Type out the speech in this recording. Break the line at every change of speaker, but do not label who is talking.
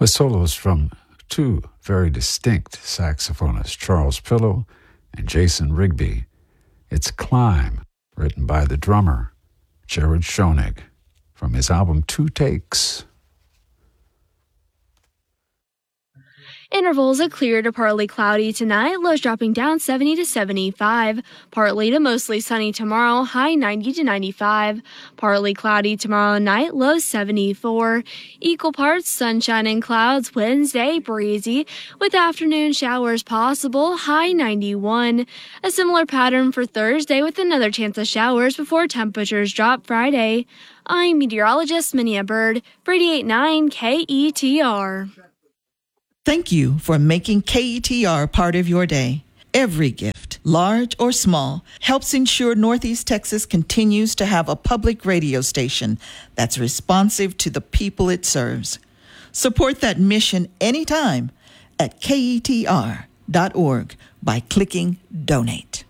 with solos from two very distinct saxophonists, Charles Pillow and Jason Rigby. It's Climb, written by the drummer, Jared Schoenig, from his album Two Takes.
Intervals of clear to partly cloudy tonight, lows dropping down 70 to 75. Partly to mostly sunny tomorrow, high 90 to 95. Partly cloudy tomorrow night, low 74. Equal parts sunshine and clouds, Wednesday breezy, with afternoon showers possible, high 91. A similar pattern for Thursday with another chance of showers before temperatures drop Friday. I'm meteorologist Minia Bird for 88.9 KETR.
Thank you for making KETR part of your day. Every gift, large or small, helps ensure Northeast Texas continues to have a public radio station that's responsive to the people it serves. Support that mission anytime at KETR.org by clicking Donate.